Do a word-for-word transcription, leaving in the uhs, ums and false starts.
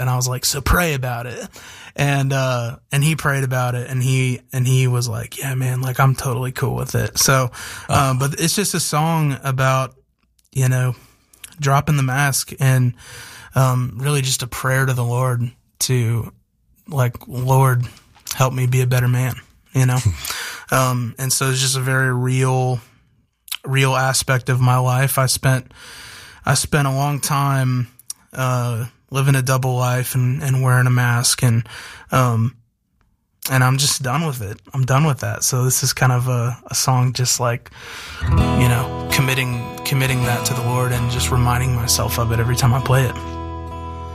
And I was like, so pray about it. And, uh, and he prayed about it, and he, and he was like, yeah, man, like I'm totally cool with it. So, um, but it's just a song about, you know, dropping the mask and, um, really just a prayer to the Lord to like, Lord, help me be a better man, you know? um, and so it's just a very real, real aspect of my life. I spent, I spent a long time, uh, living a double life and, and wearing a mask, and, um, and I'm just done with it. I'm done with that. So this is kind of a, a song just like, you know, committing, committing that to the Lord and just reminding myself of it every time I play it.